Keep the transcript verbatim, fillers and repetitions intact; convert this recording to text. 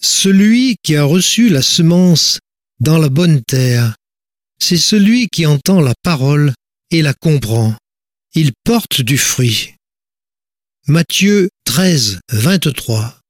Celui qui a reçu la semence dans la bonne terre, c'est celui qui entend la parole et la comprend. Il porte du fruit. Matthieu treize, vingt-trois.